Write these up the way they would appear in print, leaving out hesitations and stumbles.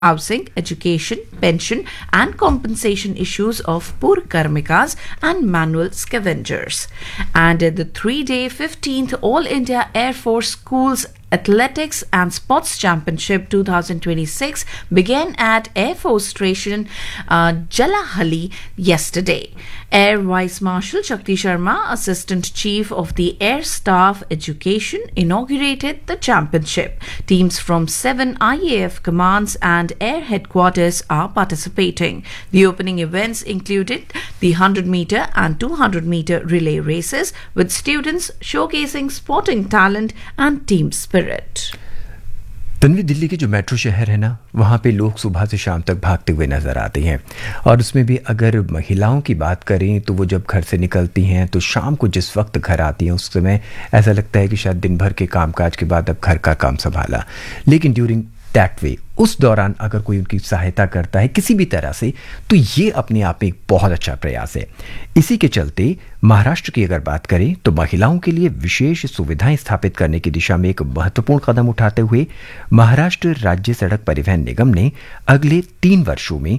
housing, education, pension, and compensation issues of poor karmikas and manual scavengers. And the 3-day 15th All India Air Force Schools Athletics and Sports Championship 2026 began at Air Force Station Jalahalli yesterday. Air Vice Marshal Shakti Sharma, Assistant Chief of the Air Staff Education, inaugurated the championship. Teams from 7 IAF commands and air headquarters are participating. The opening events included the 100-meter and 200-meter relay races, with students showcasing sporting talent and team spirit. Tanvi, Delhi के जो metro शहर है ना, वहाँ पे लोग सुबह से शाम तक भागते हुए नजर आते हैं। और उसमें भी अगर महिलाओं की बात करें तो वो जब घर से निकलती हैं तो शाम को जिस वक्त घर आती हैं उस समय ऐसा लगता है कि शायद दिन भर के कामकाज के बाद अब घर का काम संभाला। लेकिन ड्यूरिंग दैट वे, उस दौरान अगर कोई उनकी सहायता करता है किसी भी तरह से, तो ये अपने आप में एक बहुत अच्छा प्रयास है। इसी के चलते महाराष्ट्र की अगर बात करें तो महिलाओं के लिए विशेष सुविधाएं स्थापित करने की दिशा में एक महत्वपूर्ण कदम उठाते हुए महाराष्ट्र राज्य सड़क परिवहन निगम ने अगले 3 वर्षों में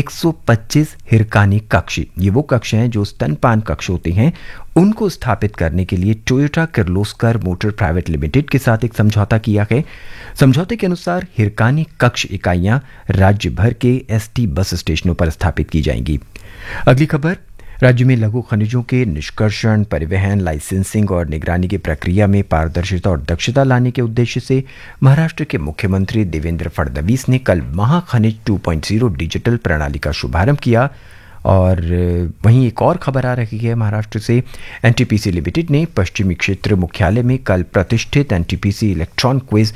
125 हिरकानी कक्ष, ये वो कक्ष हैं जो स्तनपान कक्ष होते हैं, उनको स्थापित करने के लिए Toyota Kirloskar motor private limited के साथ एक समझौता किया है। समझौते के अनुसार हिरकानी कक्ष इकाइयां राज्य भर के एसटी बस स्टेशनों पर स्थापित की जाएंगी। अगली खबर, राज्य में लघु खनिजों के निष्कर्षण, परिवहन, लाइसेंसिंग और निगरानी की प्रक्रिया में पारदर्शिता और दक्षता लाने के उद्देश्य से महाराष्ट्र के मुख्यमंत्री देवेंद्र फडणवीस ने कल महाखनिज 2.0 डिजिटल प्रणाली का शुभारंभ किया। और वहीं एक और खबर आ रही है महाराष्ट्र से। एनटीपीसी लिमिटेड ने पश्चिमी क्षेत्र मुख्यालय में कल प्रतिष्ठित एनटीपीसी इलेक्ट्रॉन क्विज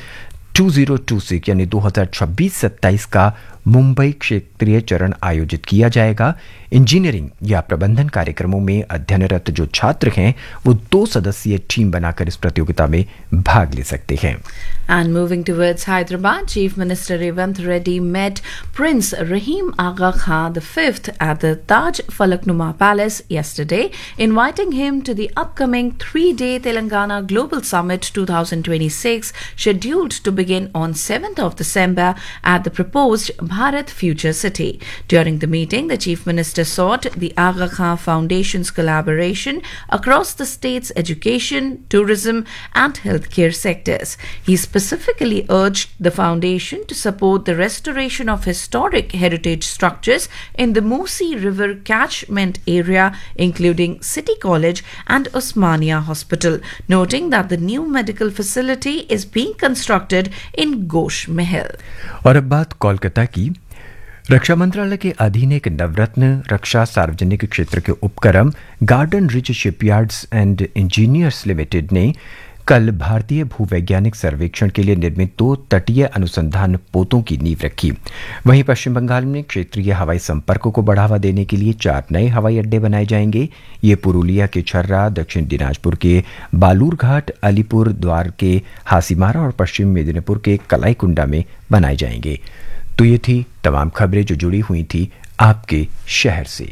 2026 यानी 2026-27 का मुंबई क्षेत्रीय चरण आयोजित किया जाएगा। इंजीनियरिंग या प्रबंधन कार्यक्रमों में अध्ययनरत जो छात्र हैं वो 2 सदस्यीय टीम बनाकर इस प्रतियोगिता में भाग ले सकते हैं। And moving towards Hyderabad, Chief Minister Revant Reddy met Prince Rahim Aga Khan V at the Taj Falaknuma Palace yesterday, inviting him to the upcoming 3-day Telangana Global Summit 2026, scheduled to begin on 7th of December at the proposed Bharat Future City. During the meeting, the Chief Minister sought the Aga Khan Foundation's collaboration across the state's education, tourism and healthcare sectors. He specifically urged the foundation to support the restoration of historic heritage structures in the Musi River catchment area, including City College and Osmania Hospital, noting that the new medical facility is being constructed in Ghosh Mahal. और अब बात कोलकाता की। रक्षा मंत्रालय के अधीन एक नवरत्न रक्षा सार्वजनिक क्षेत्र के उपक्रम garden rich shipyards and engineers limited ने कल भारतीय भूवैज्ञानिक सर्वेक्षण के लिए निर्मित 2 तटीय अनुसंधान पोतों की नींव रखी। वहीं पश्चिम बंगाल में क्षेत्रीय हवाई संपर्क को बढ़ावा देने के लिए 4 नए हवाई अड्डे बनाए जाएंगे। ये पुरुलिया के छर्रा, दक्षिण दिनाजपुर के बालूरघाट, अलीपुर द्वार के हासीमारा और पश्चिम मेदिनीपुर के कलाईकुंडा में बनाए जाएंगे। तो ये थी तमाम खबरें जो जुड़ी हुई थी आपके शहर से।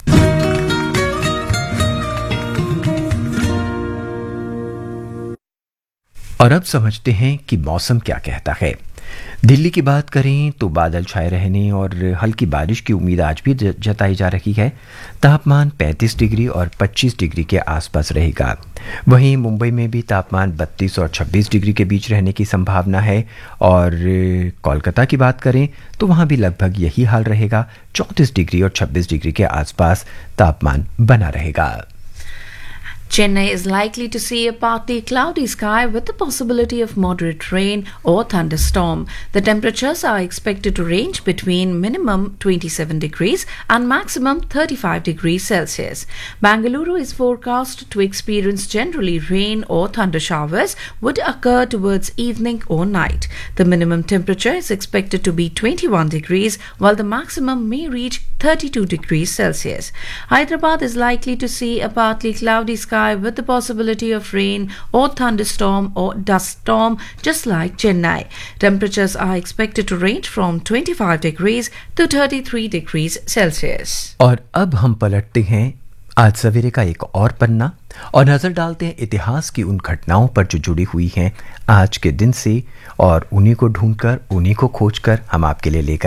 और अब समझते हैं कि मौसम क्या कहता है। दिल्ली की बात करें तो बादल छाए रहने और हल्की बारिश की उम्मीद आज भी जताई जा रही है। तापमान 35 डिग्री और 25 डिग्री के आसपास रहेगा। वहीं मुंबई में भी तापमान 32 और 26 डिग्री के बीच रहने की संभावना है। और कोलकाता की बात करें तो वहां भी लगभग यही हाल रहेगा। 34 डिग्री और 26 डिग्री के आसपास तापमान बना रहेगा। Chennai is likely to see a partly cloudy sky with the possibility of moderate rain or thunderstorm. The temperatures are expected to range between minimum 27 degrees and maximum 35 degrees Celsius. Bangalore is forecast to experience generally rain or thunder showers would occur towards evening or night. The minimum temperature is expected to be 21 degrees while the maximum may reach 32 degrees Celsius. Hyderabad is likely to see a partly cloudy sky with the possibility of rain or thunderstorm or dust storm, just like Chennai. Temperatures are expected to range from 25 degrees to 33 degrees Celsius. और अब हम पलटते हैं आज सवेरे का एक और पन्ना और नजर डालते हैं इतिहास की उन घटनाओं पर जो जुड़ी हुई हैं आज के दिन से, और उन्हीं को ढूंढकर उन्हीं को खोजकर हम आपके लिए लेकर